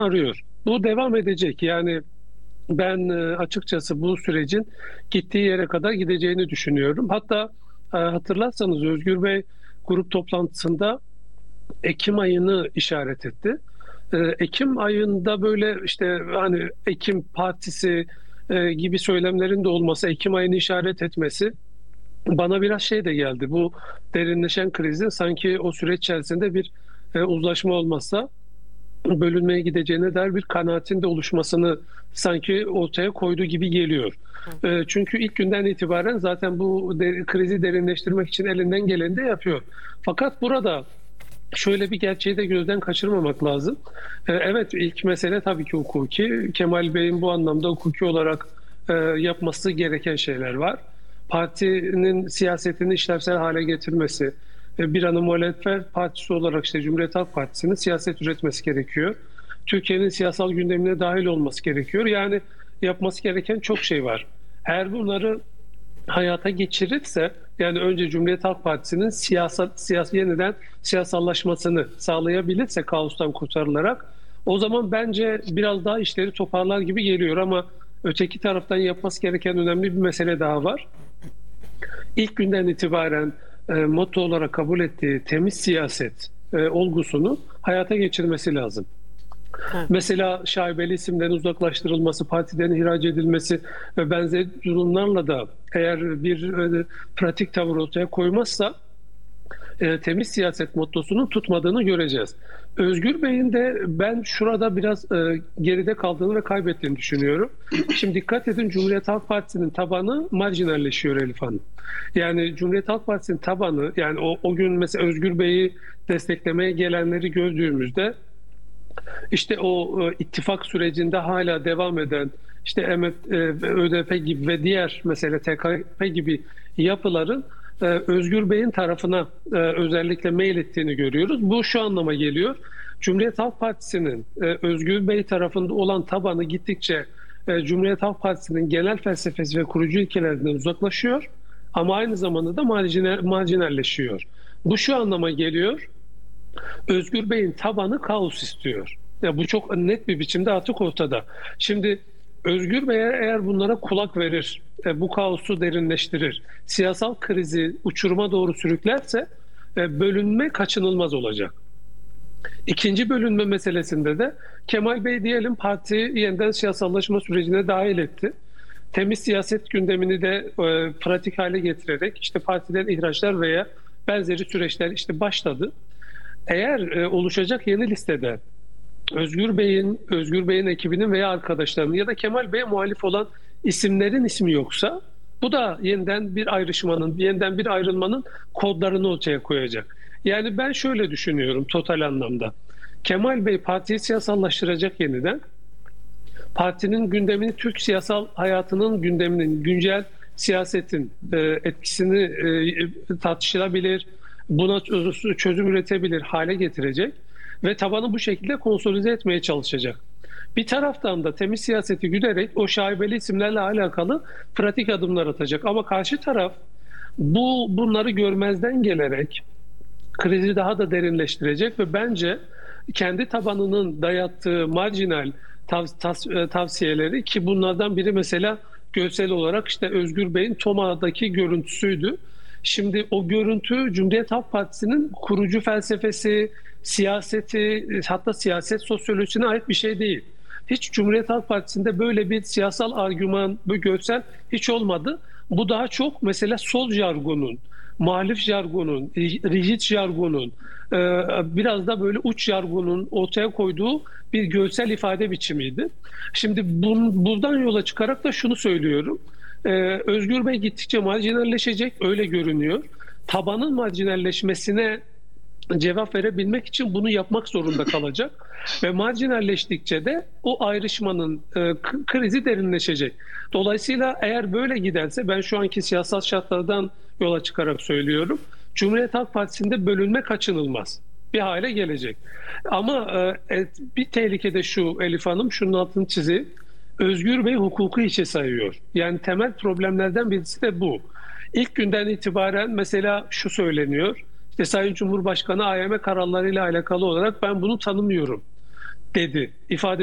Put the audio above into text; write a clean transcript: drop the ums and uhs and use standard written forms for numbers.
arıyor. Bu devam edecek. Yani ben açıkçası bu sürecin gittiği yere kadar gideceğini düşünüyorum. Hatta hatırlarsanız Özgür Bey grup toplantısında Ekim ayını işaret etti. Ekim ayında böyle işte hani Ekim Partisi gibi söylemlerin de olması, Ekim ayını işaret etmesi bana biraz şey de geldi. Bu derinleşen krizin sanki o süreç içerisinde bir uzlaşma olmazsa bölünmeye gideceğine dair bir kanaatin de oluşmasını sanki ortaya koyduğu gibi geliyor. Çünkü ilk günden itibaren zaten bu krizi derinleştirmek için elinden geleni de yapıyor. Fakat burada şöyle bir gerçeği de gözden kaçırmamak lazım. Evet, ilk mesele tabii ki hukuki. Kemal Bey'in bu anlamda hukuki olarak yapması gereken şeyler var. Partinin siyasetini işlevsel hale getirmesi, bir ana muhalefet partisi olarak işte Cumhuriyet Halk Partisi'nin siyaset üretmesi gerekiyor. Türkiye'nin siyasal gündemine dahil olması gerekiyor. Yani yapması gereken çok şey var. Eğer bunları hayata geçirirse, yani önce Cumhuriyet Halk Partisi'nin yeniden siyasallaşmasını sağlayabilirse kaostan kurtarılarak, o zaman bence biraz daha işleri toparlar gibi geliyor. Ama öteki taraftan yapması gereken önemli bir mesele daha var. İlk günden itibaren motto olarak kabul ettiği temiz siyaset olgusunu hayata geçirmesi lazım. Evet. Mesela şaibeli isimlerin uzaklaştırılması, partiden ihraç edilmesi ve benzeri durumlarla da eğer bir pratik tavır ortaya koymazsa temiz siyaset mottosunun tutmadığını göreceğiz. Özgür Bey'in de ben şurada biraz geride kaldığını ve kaybettiğini düşünüyorum. Şimdi dikkat edin, Cumhuriyet Halk Partisi'nin tabanı marjinalleşiyor Elif Hanım. Yani Cumhuriyet Halk Partisi'nin tabanı, yani o gün mesela Özgür Bey'i desteklemeye gelenleri gördüğümüzde işte o ittifak sürecinde hala devam eden işte ÖDP gibi ve diğer mesela TKP gibi yapıların Özgür Bey'in tarafına özellikle meylettiğini görüyoruz. Bu şu anlama geliyor: Cumhuriyet Halk Partisi'nin Özgür Bey tarafında olan tabanı gittikçe Cumhuriyet Halk Partisi'nin genel felsefesi ve kurucu ilkelerinden uzaklaşıyor ama aynı zamanda da marjinalleşiyor. Bu şu anlama geliyor: Özgür Bey'in tabanı kaos istiyor. Ya bu çok net bir biçimde artık ortada. Şimdi Özgür Bey eğer bunlara kulak verir, bu kaosu derinleştirir, siyasal krizi uçuruma doğru sürüklerse bölünme kaçınılmaz olacak. İkinci bölünme meselesinde de Kemal Bey diyelim partiyi yeniden siyasallaşma sürecine dahil etti. Temiz siyaset gündemini de pratik hale getirerek işte partiden ihraçlar veya benzeri süreçler işte başladı. Eğer oluşacak yeni listede Özgür Bey'in ekibinin veya arkadaşlarının ya da Kemal Bey'e muhalif olan isimlerin ismi yoksa, bu da yeniden bir ayrışmanın, yeniden bir ayrılmanın kodlarını ortaya koyacak. Yani ben şöyle düşünüyorum total anlamda: Kemal Bey partiyi siyasallaştıracak yeniden. Partinin gündemini, Türk siyasal hayatının gündeminin, güncel siyasetin etkisini tartışılabilir, buna çözüm üretebilir hale getirecek ve tabanı bu şekilde konsolide etmeye çalışacak. Bir taraftan da temiz siyaseti güderek o şaibeli isimlerle alakalı pratik adımlar atacak. Ama karşı taraf bunları görmezden gelerek krizi daha da derinleştirecek ve bence kendi tabanının dayattığı marjinal tavsiyeleri, ki bunlardan biri mesela görsel olarak işte Özgür Bey'in TOMA'daki görüntüsüydü. Şimdi o görüntü Cumhuriyet Halk Partisi'nin kurucu felsefesi, siyaseti, hatta siyaset sosyolojisine ait bir şey değil. Hiç Cumhuriyet Halk Partisi'nde böyle bir siyasal argüman, bu görsel hiç olmadı. Bu daha çok mesela sol jargonun, muhalif jargonun, rigid jargonun, biraz da böyle uç jargonun ortaya koyduğu bir görsel ifade biçimiydi. Şimdi buradan yola çıkarak da şunu söylüyorum: Özgür Bey gittikçe marjinalleşecek, öyle görünüyor. Tabanın marjinalleşmesine cevap verebilmek için bunu yapmak zorunda kalacak ve marjinalleştikçe de o ayrışmanın krizi derinleşecek. Dolayısıyla eğer böyle giderse, ben şu anki siyasal şartlardan yola çıkarak söylüyorum, Cumhuriyet Halk Partisi'nde bölünme kaçınılmaz bir hale gelecek. Ama bir tehlike de şu Elif Hanım, şunun altını çizeyim: Özgür Bey hukuku hiçe sayıyor. Yani temel problemlerden birisi de bu. İlk günden itibaren mesela şu söyleniyor: İşte Sayın Cumhurbaşkanı AYM kararlarıyla alakalı olarak ben bunu tanımıyorum. dedi. İfade